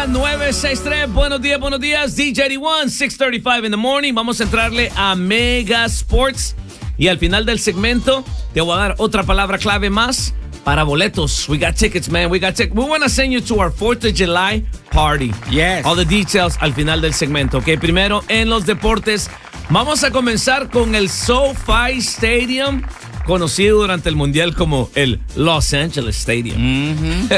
963. Buenos días. DJ 81, 6:35 in the morning. Vamos a entrarle a Mega Sports. Y al final del segmento, te voy a dar otra palabra clave más para boletos. We got tickets, man. We want to send you to our 4th of July party. Yes. All the details al final del segmento. Ok, primero en los deportes. Vamos a comenzar con el SoFi Stadium, conocido durante el Mundial como el Los Angeles Stadium.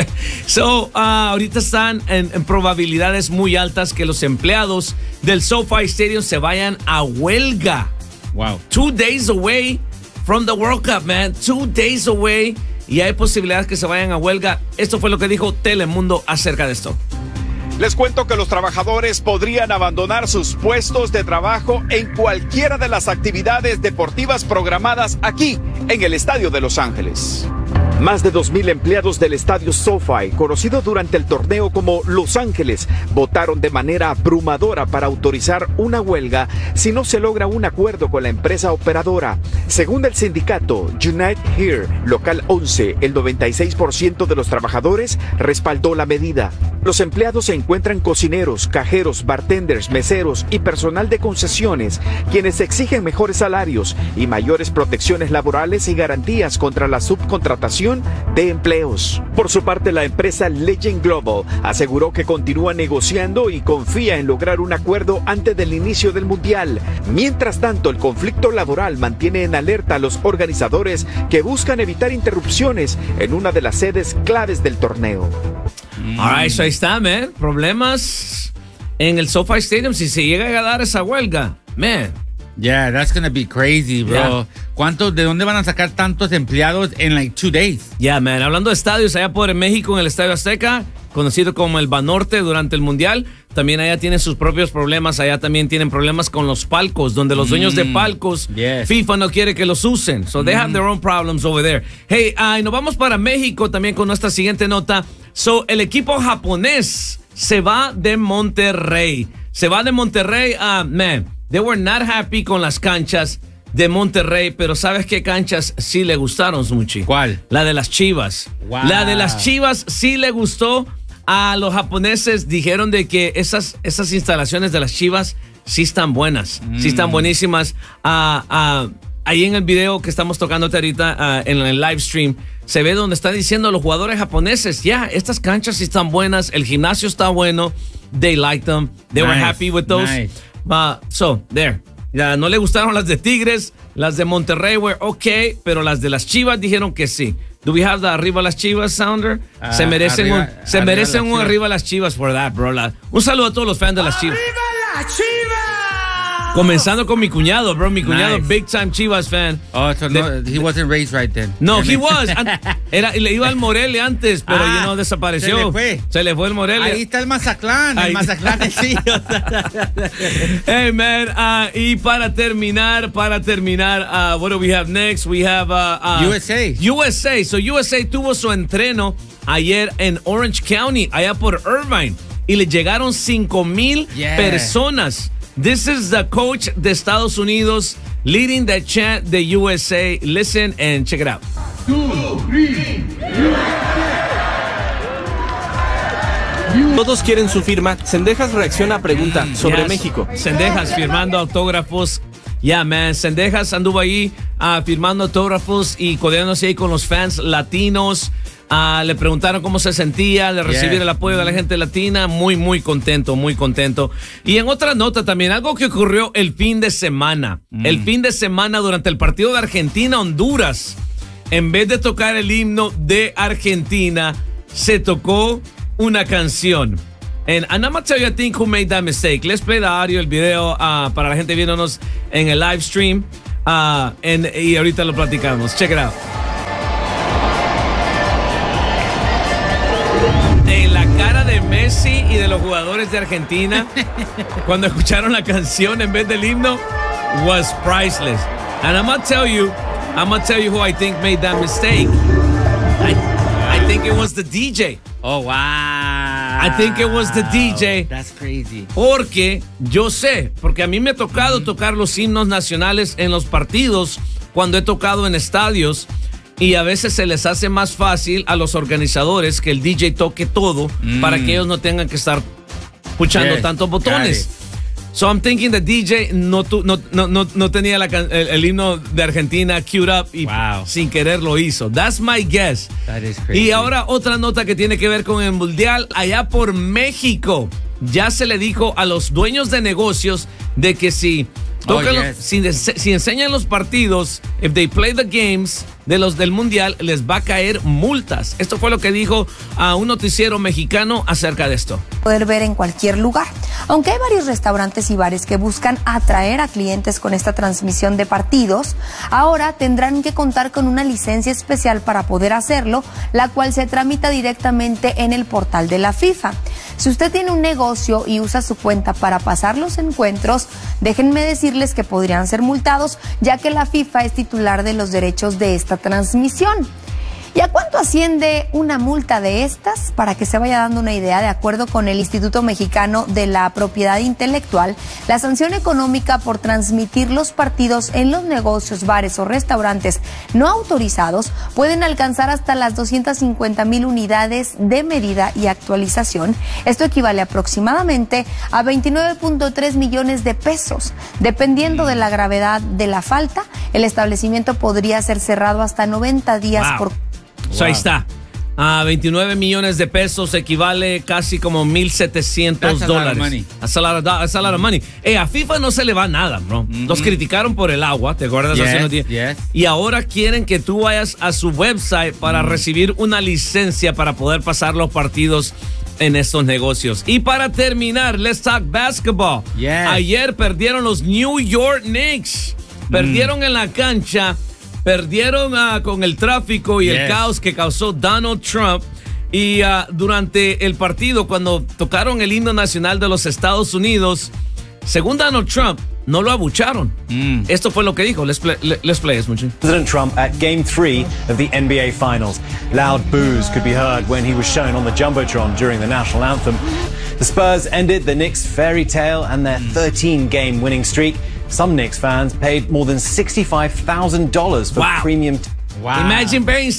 Ahorita están en probabilidades muy altas que los empleados del SoFi Stadium se vayan a huelga. Wow. 2 days away from the World Cup, man. 2 days away. Y hay posibilidades que se vayan a huelga. Esto fue lo que dijo Telemundo acerca de esto. Les cuento que los trabajadores podrían abandonar sus puestos de trabajo en cualquiera de las actividades deportivas programadas aquí, en el Estadio de Los Ángeles. Más de 2,000 empleados del estadio SoFi, conocido durante el torneo como Los Ángeles, votaron de manera abrumadora para autorizar una huelga si no se logra un acuerdo con la empresa operadora. Según el sindicato Unite Here, local 11, el 96% de los trabajadores respaldó la medida. Los empleados se encuentran cocineros, cajeros, bartenders, meseros y personal de concesiones, quienes exigen mejores salarios y mayores protecciones laborales y garantías contra la subcontratación de empleos. Por su parte, la empresa Legend Global aseguró que continúa negociando y confía en lograr un acuerdo antes del inicio del Mundial. Mientras tanto, el conflicto laboral mantiene en alerta a los organizadores que buscan evitar interrupciones en una de las sedes claves del torneo. All right, so ahí está, man. Problemas en el SoFi Stadium si se llega a dar esa huelga, man. Yeah, that's gonna be crazy, bro. Yeah. ¿De dónde van a sacar tantos empleados en like 2 days? Yeah, man. Hablando de estadios, allá por México, en el Estadio Azteca, conocido como el Banorte durante el Mundial, también allá tienen sus propios problemas. Allá también tienen problemas con los palcos, donde los dueños de palcos, FIFA no quiere que los usen. So they have their own problems over there. Hey, y nos vamos para México también con nuestra siguiente nota. So, el equipo japonés se va de Monterrey. Man. They were not happy con las canchas de Monterrey, pero ¿sabes qué canchas sí le gustaron, Smuchi? ¿Cuál? La de las Chivas. Wow. La de las Chivas sí le gustó a los japoneses. Dijeron de que esas instalaciones de las Chivas sí están buenas, sí están buenísimas. Ahí en el video que estamos tocándote ahorita, en el live stream, se ve donde están diciendo los jugadores japoneses, estas canchas sí están buenas, el gimnasio está bueno, they liked them, they were happy with those. Nice. There. Ya no le gustaron las de Tigres, las de Monterrey were okay, pero las de las Chivas dijeron que sí. Do we have the arriba las Chivas sounder? Se merecen un arriba las Chivas for that, bro. Un saludo a todos los fans de las Chivas. ¡Arriba las Chivas! Comenzando con mi cuñado, bro. Mi cuñado, Nice. big time Chivas fan. Oh, so no, he wasn't raised right then. No, he was. Le iba al Morelia antes, pero desapareció. Se le fue el Morelia. Ahí está el Mazatlán. El Mazatlán sí. Hey, man. Y para terminar, what do we have next? We have USA. So USA tuvo su entreno ayer en Orange County, allá por Irvine, y le llegaron 5,000 personas. This is the coach de Estados Unidos leading the chant de USA. Listen and check it out. Todos quieren su firma. Cendejas reacciona a pregunta sobre México. Cendejas firmando autógrafos. Yeah, man. Cendejas anduvo ahí firmando autógrafos y codeándose ahí con los fans latinos. Le preguntaron cómo se sentía de recibir el apoyo de la gente latina. Muy contento, muy contento. Y en otra nota también, algo que ocurrió el fin de semana. El fin de semana durante el partido de Argentina-Honduras, en vez de tocar el himno de Argentina, se tocó una canción. And I'm not tell you, I think, who made that mistake. Let's play the audio, el video, para la gente viéndonos en el live stream. Y ahorita lo platicamos. Check it out. La cara de Messi y de los jugadores de Argentina cuando escucharon la canción en vez del himno was priceless. And I'm gonna tell you who I think made that mistake. I think it was the DJ. Oh, wow. I think it was the DJ. That's crazy. Porque a mí me ha tocado tocar los himnos nacionales en los partidos cuando he tocado en estadios. Y a veces se les hace más fácil a los organizadores que el DJ toque todo para que ellos no tengan que estar puchando Yes, tantos got botones. it. So I'm thinking the DJ no tenía el himno de Argentina queued up y Wow. sin querer lo hizo. That's my guess. That is crazy. Y ahora otra nota que tiene que ver con el Mundial allá por México. Ya se le dijo a los dueños de negocios de que si tocan yes. si enseñan los partidos, if they play the games de los del Mundial, les va a caer multas. Esto fue lo que dijo a un noticiero mexicano acerca de esto. Poder ver en cualquier lugar. Aunque hay varios restaurantes y bares que buscan atraer a clientes con esta transmisión de partidos, ahora tendrán que contar con una licencia especial para poder hacerlo, la cual se tramita directamente en el portal de la FIFA. Si usted tiene un negocio y usa su cuenta para pasar los encuentros, déjenme decirles que podrían ser multados, ya que la FIFA es titular de los derechos de esta transmisión. ¿Y a cuánto asciende una multa de estas? Para que se vaya dando una idea, de acuerdo con el Instituto Mexicano de la Propiedad Intelectual, la sanción económica por transmitir los partidos en los negocios, bares o restaurantes no autorizados pueden alcanzar hasta las 250,000 unidades de medida y actualización. Esto equivale aproximadamente a 29.3 millones de pesos. Dependiendo de la gravedad de la falta, el establecimiento podría ser cerrado hasta 90 días Wow. por... So ahí está. A 29 millones de pesos equivale casi como $1,700. That's a lot of money. That's a lot of money. A FIFA no se le va nada, bro. Los criticaron por el agua, ¿te acuerdas? Yes, Hace unos días? yes. Y ahora quieren que tú vayas a su website para recibir una licencia para poder pasar los partidos en estos negocios. Y para terminar, let's talk basketball. Yes. Ayer perdieron los New York Knicks. Perdieron en la cancha. Perdieron con el tráfico y el Yes. caos que causó Donald Trump. Y durante el partido, cuando tocaron el himno nacional de los Estados Unidos, según Donald Trump, no lo abucharon. Esto fue lo que dijo. Let's play this, Muchi. President Trump at Game 3 of the NBA Finals. Loud boos could be heard when he was shown on the Jumbotron during the national anthem. The Spurs ended the Knicks' fairy tale and their 13-game winning streak. Some Knicks fans paid more than $65,000 for Wow. premium. Wow. Imagine paying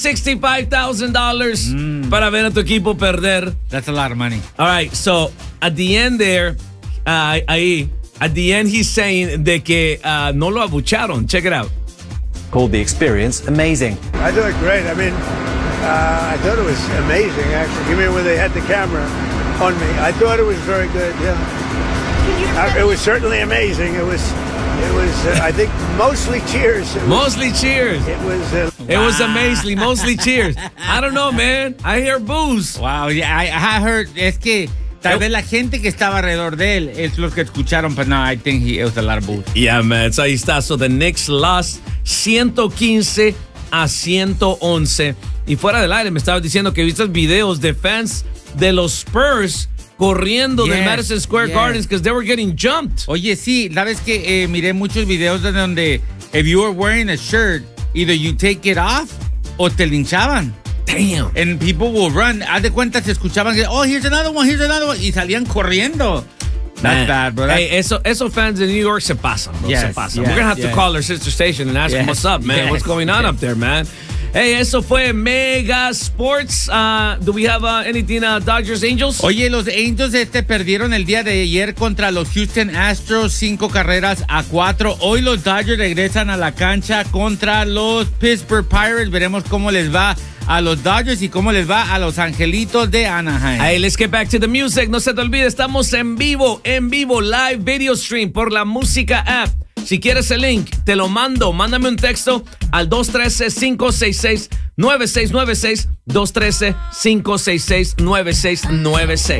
$65,000 para ver a tu equipo perder. That's a lot of money. All right, so at the end there, at the end he's saying de que no lo abucharon. Check it out. Called the experience amazing. I thought great. I mean, I thought it was amazing, actually. You mean when they had the camera on me? I thought it was very good, yeah. It was certainly amazing. It was I think, mostly cheers. Mostly cheers. It was amazing. Mostly cheers. I don't know, man. I hear boos. Wow, yeah, I heard, es que tal vez la gente que estaba alrededor de él es los que escucharon, pero no, I think it was a lot of booze. Yeah, man. So ahí está. So the Knicks lost 115-111. Y fuera del aire me estabas diciendo que viste videos de fans de los Spurs corriendo de Yes, Madison Square yes. Gardens because they were getting jumped. Oye, sí, sabes que miré muchos videos de donde if you were wearing a shirt, either you take it off o te linchaban. Damn. And people will run. Haz de cuenta, se escuchaban que, oh, here's another one, y salían corriendo. That's bad, bro. Hey, esos fans de New York se pasan, bro. Yes, se pasan. yes, We're going to have to yes. call our sister station and ask them Yes, what's up, man. yes, What's going on yes. up there, man? Hey, eso fue Mega Sports. Do we have anything, Dodgers, Angels? Oye, los Angels perdieron el día de ayer contra los Houston Astros 5-4. Hoy los Dodgers regresan a la cancha contra los Pittsburgh Pirates. Veremos cómo les va a los Dodgers y cómo les va a los Angelitos de Anaheim. Hey, let's get back to the music. No se te olvide, estamos en vivo, live video stream por la Música App. Si quieres el link, te lo mando. Mándame un texto al 213-566-9696. 213-566-9696.